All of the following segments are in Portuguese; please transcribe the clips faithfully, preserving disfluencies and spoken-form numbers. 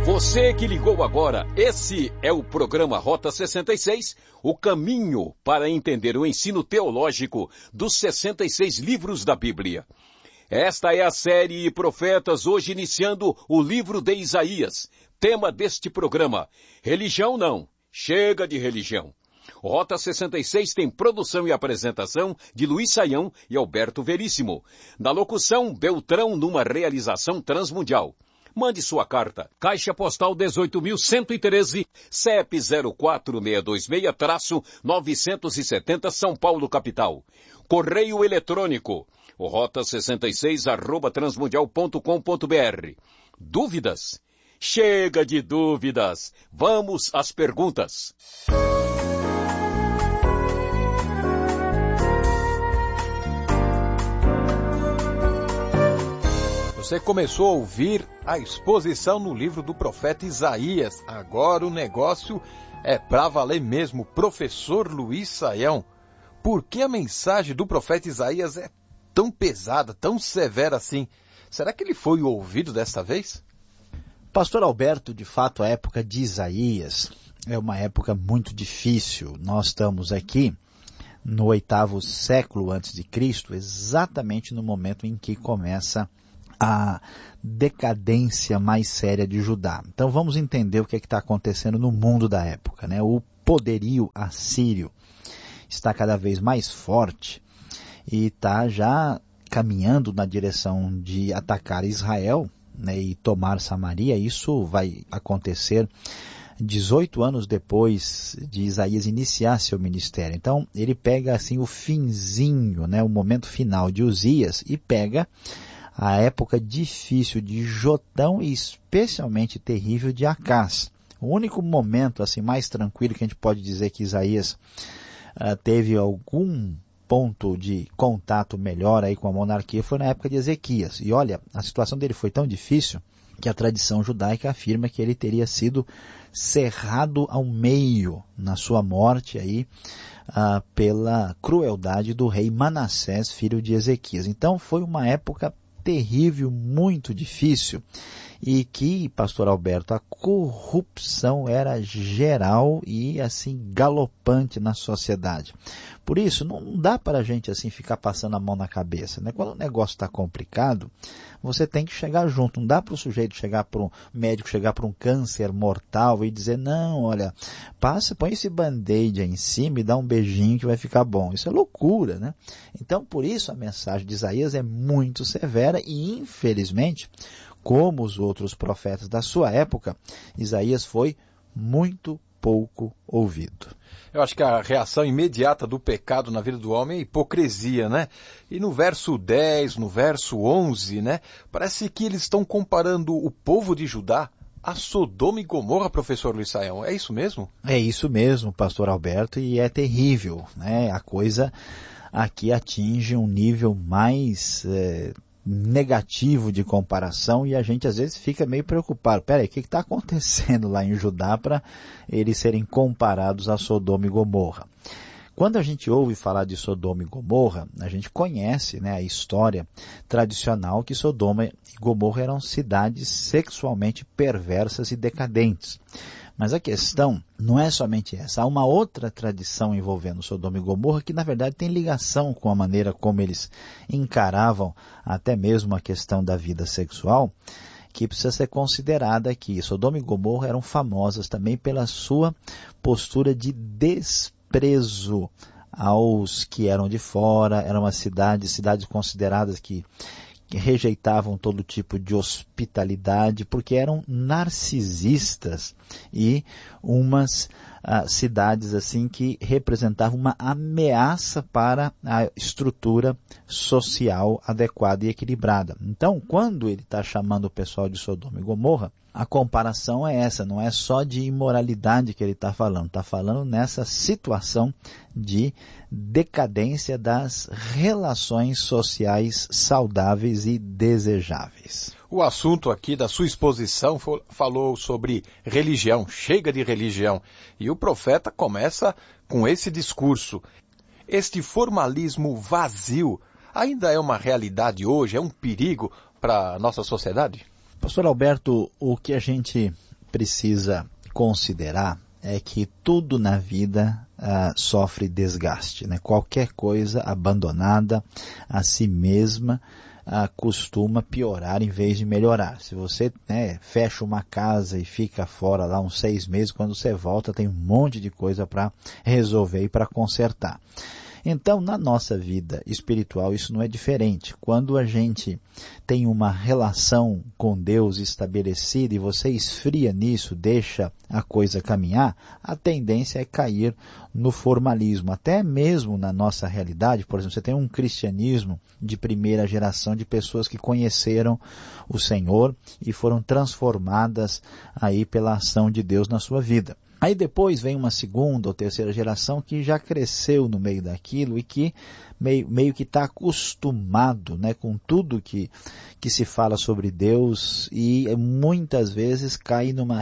Você que ligou agora, esse é o programa Rota sessenta e seis, o caminho para entender o ensino teológico dos sessenta e seis livros da Bíblia. Esta é a série Profetas, hoje iniciando o livro de Isaías. Tema deste programa, religião não, chega de religião. O Rota sessenta e seis tem produção e apresentação de Luiz Saião e Alberto Veríssimo. Na locução, Beltrão, numa realização transmundial. Mande sua carta. Caixa Postal dezoito mil cento e treze, C E P zero quatro seis dois seis, novecentos e setenta, São Paulo, capital. Correio eletrônico, o rota sessenta e seis, arroba transmundial ponto com ponto br. Dúvidas? Chega de dúvidas. Vamos às perguntas. Você começou a ouvir a exposição no livro do profeta Isaías. Agora o negócio é pra valer mesmo. Professor Luiz Saião, por que a mensagem do profeta Isaías é tão pesada, tão severa assim? Será que ele foi ouvido desta vez? Pastor Alberto, de fato, a época de Isaías é uma época muito difícil. Nós estamos aqui no oitavo século antes de Cristo, exatamente no momento em que começa a decadência mais séria de Judá. Então vamos entender o que é que está acontecendo no mundo da época, né? O poderio assírio está cada vez mais forte e está já caminhando na direção de atacar Israel, né, e tomar Samaria. Isso vai acontecer dezoito anos depois de Isaías iniciar seu ministério. Então ele pega assim o finzinho, né, o momento final de Uzias e pega a época difícil de Jotão e especialmente terrível de Acás. O único momento assim mais tranquilo que a gente pode dizer que Isaías uh, teve algum ponto de contato melhor aí com a monarquia foi na época de Ezequias. E olha, a situação dele foi tão difícil que a tradição judaica afirma que ele teria sido cerrado ao meio na sua morte aí, uh, pela crueldade do rei Manassés, filho de Ezequias. Então foi uma época terrível, muito difícil, e que, pastor Alberto, a corrupção era geral e assim galopante na sociedade. Por isso, não dá para a gente assim ficar passando a mão na cabeça, né? Quando o negócio está complicado, você tem que chegar junto. Não dá para o sujeito chegar para um médico, chegar para um câncer mortal e dizer, não, olha, passa, põe esse band-aid aí em cima e dá um beijinho que vai ficar bom. Isso é loucura, né? Então, por isso a mensagem de Isaías é muito severa e, infelizmente, como os outros profetas da sua época, Isaías foi muito pouco ouvido. Eu acho que a reação imediata do pecado na vida do homem é hipocrisia, né? E no verso dez, no verso onze, né? Parece que eles estão comparando o povo de Judá a Sodoma e Gomorra, professor Luiz Saião. É isso mesmo? É isso mesmo, pastor Alberto, e é terrível, né? A coisa aqui atinge um nível mais é, negativo de comparação e a gente às vezes fica meio preocupado. Peraí, o que está acontecendo lá em Judá para eles serem comparados a Sodoma e Gomorra? Quando a gente ouve falar de Sodoma e Gomorra, a gente conhece, né, a história tradicional que Sodoma e Gomorra eram cidades sexualmente perversas e decadentes. Mas a questão não é somente essa. Há uma outra tradição envolvendo Sodoma e Gomorra que, na verdade, tem ligação com a maneira como eles encaravam até mesmo a questão da vida sexual, que precisa ser considerada aqui. Sodoma e Gomorra eram famosas também pela sua postura de desprezo aos que eram de fora. Eram uma cidade, cidades consideradas que que rejeitavam todo tipo de hospitalidade, porque eram narcisistas e umas uh, cidades assim que representavam uma ameaça para a estrutura social adequada e equilibrada. Então, quando ele está chamando o pessoal de Sodoma e Gomorra, a comparação é essa, não é só de imoralidade que ele está falando, está falando nessa situação de decadência das relações sociais saudáveis e desejáveis. O assunto aqui da sua exposição falou sobre religião, chega de religião, e o profeta começa com esse discurso. Este formalismo vazio ainda é uma realidade hoje, é um perigo para a nossa sociedade? Pastor Alberto, o que a gente precisa considerar é que tudo na vida ah, sofre desgaste, né? Qualquer coisa abandonada a si mesma ah, costuma piorar em vez de melhorar. Se você né, fecha uma casa e fica fora lá uns seis meses, quando você volta tem um monte de coisa para resolver e para consertar. Então, na nossa vida espiritual, isso não é diferente. Quando a gente tem uma relação com Deus estabelecida e você esfria nisso, deixa a coisa caminhar, a tendência é cair no formalismo. Até mesmo na nossa realidade, por exemplo, você tem um cristianismo de primeira geração de pessoas que conheceram o Senhor e foram transformadas aí pela ação de Deus na sua vida. Aí depois vem uma segunda ou terceira geração que já cresceu no meio daquilo e que meio, meio que está acostumado né, com tudo que, que se fala sobre Deus e muitas vezes cai numa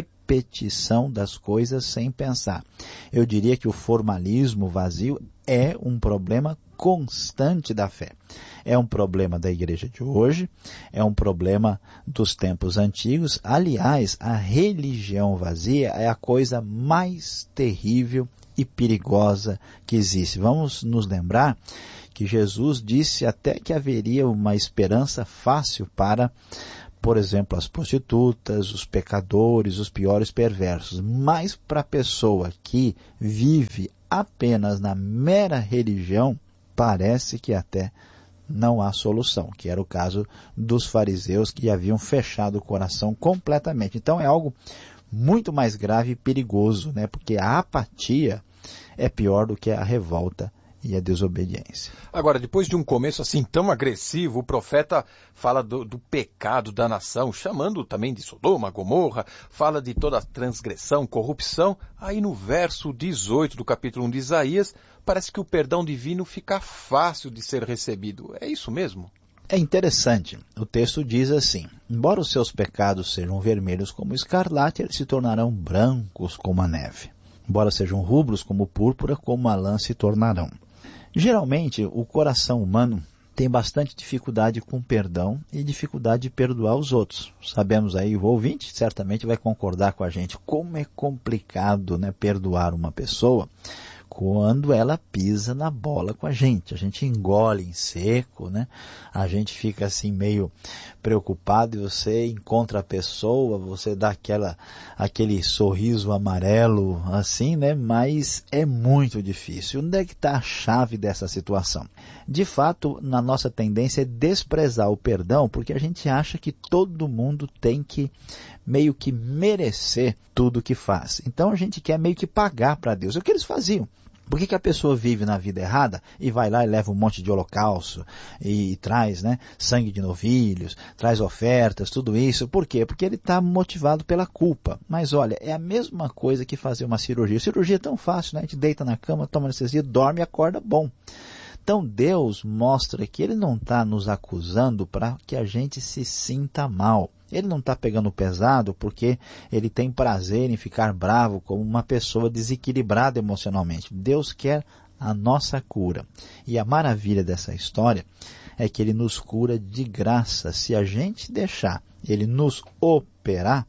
repetição das coisas sem pensar. Eu diria que o formalismo vazio é um problema constante da fé. É um problema da igreja de hoje, é um problema dos tempos antigos. Aliás, a religião vazia é a coisa mais terrível e perigosa que existe. Vamos nos lembrar que Jesus disse até que haveria uma esperança fácil para, por exemplo, as prostitutas, os pecadores, os piores perversos. Mas para a pessoa que vive apenas na mera religião, parece que até não há solução, que era o caso dos fariseus que haviam fechado o coração completamente. Então é algo muito mais grave e perigoso, né? Porque a apatia é pior do que a revolta e a desobediência. Agora, depois de um começo assim tão agressivo, o profeta fala do, do pecado da nação, chamando também de Sodoma, Gomorra, fala de toda a transgressão, corrupção. Aí no verso dezoito do capítulo um de Isaías, parece que o perdão divino fica fácil de ser recebido. É isso mesmo? É interessante. O texto diz assim: embora os seus pecados sejam vermelhos como escarlate, eles se tornarão brancos como a neve. Embora sejam rubros como púrpura, como a lã se tornarão. Geralmente, o coração humano tem bastante dificuldade com perdão e dificuldade de perdoar os outros. Sabemos aí, o ouvinte certamente vai concordar com a gente, como é complicado né, perdoar uma pessoa quando ela pisa na bola com a gente. A gente engole em seco, né? A gente fica assim meio preocupado e você encontra a pessoa, você dá aquela, aquele sorriso amarelo assim, né? Mas é muito difícil. Onde é que está a chave dessa situação? De fato, na nossa tendência é desprezar o perdão, porque a gente acha que todo mundo tem que meio que merecer tudo que faz. Então a gente quer meio que pagar para Deus. É o que eles faziam. Por que, que a pessoa vive na vida errada e vai lá e leva um monte de holocausto e, e traz né, sangue de novilhos, traz ofertas, tudo isso? Por quê? Porque ele está motivado pela culpa. Mas olha, é a mesma coisa que fazer uma cirurgia. Cirurgia é tão fácil, né? A gente deita na cama, toma anestesia, dorme e acorda bom. Então Deus mostra que Ele não está nos acusando para que a gente se sinta mal. Ele não está pegando pesado porque Ele tem prazer em ficar bravo como uma pessoa desequilibrada emocionalmente. Deus quer a nossa cura. E a maravilha dessa história é que Ele nos cura de graça. Se a gente deixar Ele nos operar,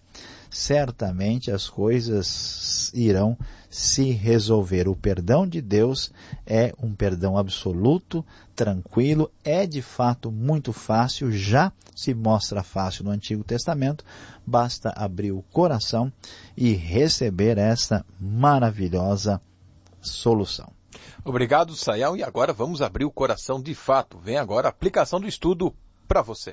certamente as coisas irão se resolver. O perdão de Deus é um perdão absoluto, tranquilo, é de fato muito fácil, já se mostra fácil no Antigo Testamento, basta abrir o coração e receber essa maravilhosa solução. Obrigado, Sayão, e agora vamos abrir o coração de fato. Vem agora a aplicação do estudo para você.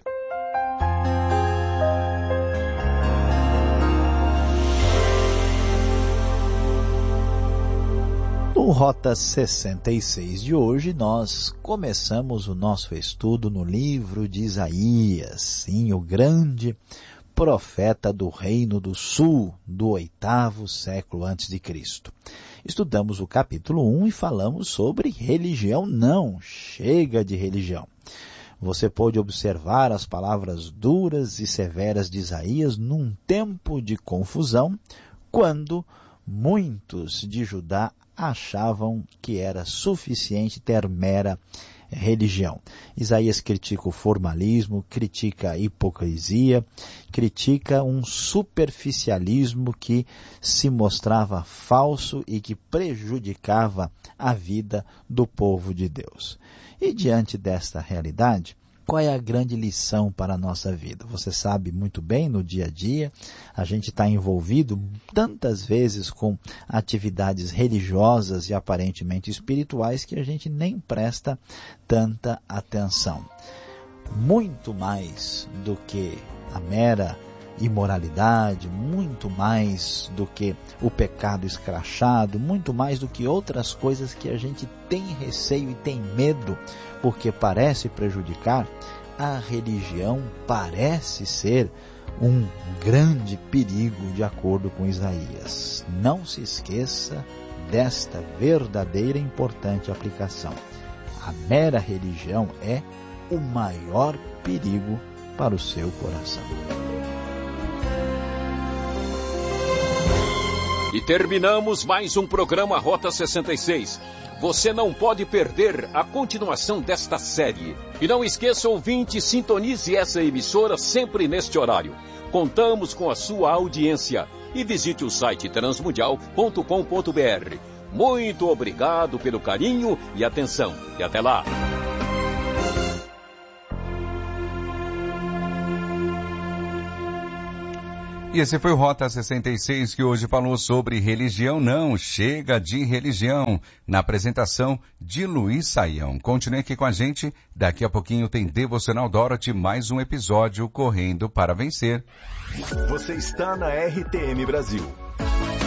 No Rota sessenta e seis de hoje, nós começamos o nosso estudo no livro de Isaías, sim, o grande profeta do Reino do Sul, do oitavo século antes de Cristo. Estudamos o capítulo um e falamos sobre religião. Não, chega de religião. Você pode observar as palavras duras e severas de Isaías num tempo de confusão, quando muitos de Judá achavam que era suficiente ter mera religião. Isaías critica o formalismo, critica a hipocrisia, critica um superficialismo que se mostrava falso e que prejudicava a vida do povo de Deus. E diante desta realidade, qual é a grande lição para a nossa vida? Você sabe muito bem, no dia a dia, a gente está envolvido tantas vezes com atividades religiosas e aparentemente espirituais que a gente nem presta tanta atenção. Muito mais do que a mera imoralidade, muito mais do que o pecado escrachado, muito mais do que outras coisas que a gente tem receio e tem medo, porque parece prejudicar, a religião parece ser um grande perigo, de acordo com Isaías. Não se esqueça desta verdadeira e importante aplicação. A mera religião é o maior perigo para o seu coração. E terminamos mais um programa Rota sessenta e seis. Você não pode perder a continuação desta série. E não esqueça, ouvinte, sintonize essa emissora sempre neste horário. Contamos com a sua audiência. E visite o site transmundial ponto com ponto br. Muito obrigado pelo carinho e atenção. E até lá. E esse foi o Rota sessenta e seis, que hoje falou sobre religião não, chega de religião, na apresentação de Luiz Saião. Continue aqui com a gente, daqui a pouquinho tem Devocional Dorothy, mais um episódio Correndo para Vencer. Você está na R T M Brasil.